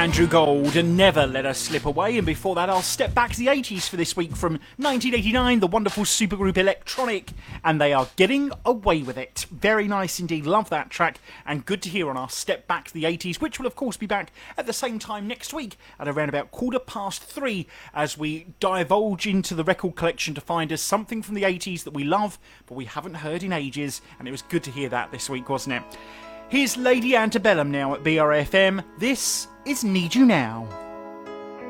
Andrew Gold and Never Let Us Slip Away, and before that I'll step back to the 80s for this week from 1989, the wonderful supergroup Electronic, and they are Getting Away With It. Very nice indeed, love that track, and good to hear on our step back to the 80s, which will of course be back at the same time next week at around about 3:15 as we divulge into the record collection to find us something from the 80s that we love but we haven't heard in ages, and it was good to hear that this week, wasn't it? Here's Lady Antebellum now at BRFM. This is Need You Now.